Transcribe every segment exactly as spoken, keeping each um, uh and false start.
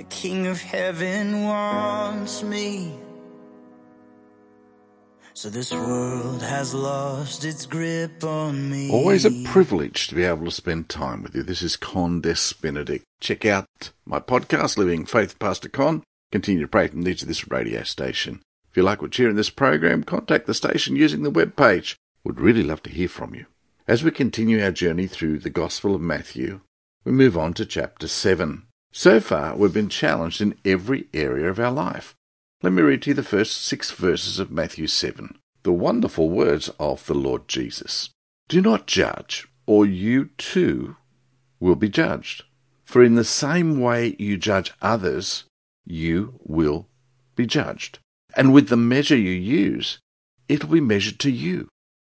King of heaven wants me. So this world has lost its grip on me. Always a privilege to be able to spend time with you. This is Con Des Benedict. Check out my podcast, Living Faith with Pastor Con. Continue to pray from the needs of this radio station. If you like what you hear in this program, contact the station using the webpage. Would really love to hear from you. As we continue our journey through the Gospel of Matthew, we move on to chapter seven. So far, we've been challenged in every area of our life. Let me read to you the first six verses of Matthew seven, the wonderful words of the Lord Jesus. Do not judge, or you too will be judged. For in the same way you judge others, you will be judged. And with the measure you use, it will be measured to you.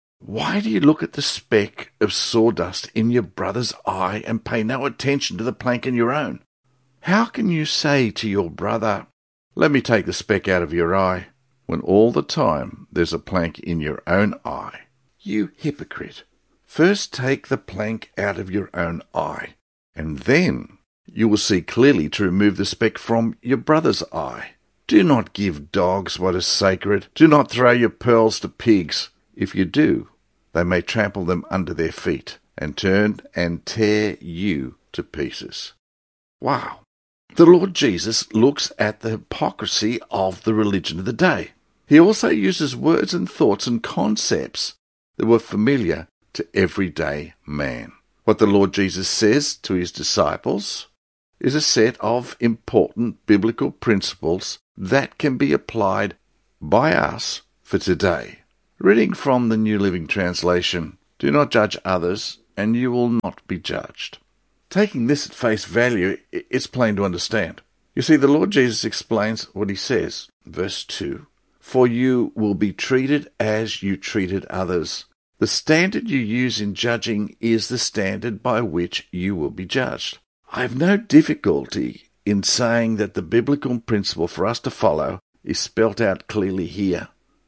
Why do you look at the speck of sawdust in your brother's eye and pay no attention to the plank in your own? How can you say to your brother, let me take the speck out of your eye, when all the time there's a plank in your own eye? You hypocrite! First take the plank out of your own eye, and then you will see clearly to remove the speck from your brother's eye. Do not give dogs what is sacred. Do not throw your pearls to pigs. If you do, they may trample them under their feet and turn and tear you to pieces. Wow! The Lord Jesus looks at the hypocrisy of the religion of the day. He also uses words and thoughts and concepts that were familiar to everyday man. What the Lord Jesus says to his disciples is a set of important biblical principles that can be applied by us for today. Reading from the New Living Translation, do not judge others, and you will not be judged. Taking this at face value, it's plain to understand. You see, the Lord Jesus explains what he says. Verse two, for you will be treated as you treated others. The standard you use in judging is the standard by which you will be judged. I have no difficulty in saying that the biblical principle for us to follow is spelt out clearly here.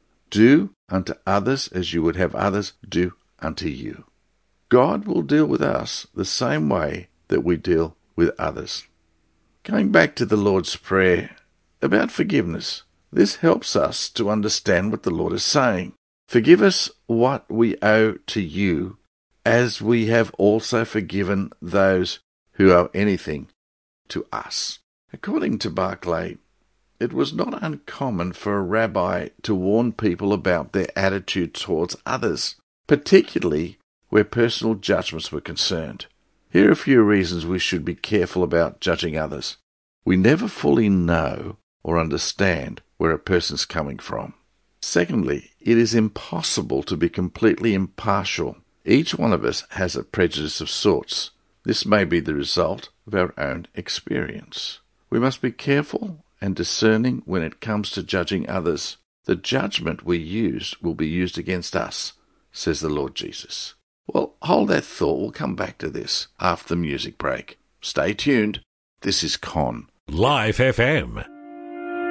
Do unto others as you would have others do unto you. God will deal with us the same way that we deal with others. Going back to the Lord's Prayer about forgiveness, this helps us to understand what the Lord is saying. Forgive us what we owe to you, as we have also forgiven those who owe anything to us. According to Barclay, it was not uncommon for a rabbi to warn people about their attitude towards others, particularly where personal judgments were concerned. Here are a few reasons we should be careful about judging others. We never fully know or understand where a person's coming from. Secondly, it is impossible to be completely impartial. Each one of us has a prejudice of sorts. This may be the result of our own experience. We must be careful and discerning when it comes to judging others. The judgment we use will be used against us, says the Lord Jesus. Well, hold that thought. We'll come back to this after the music break. Stay tuned. This is Con. Life F M.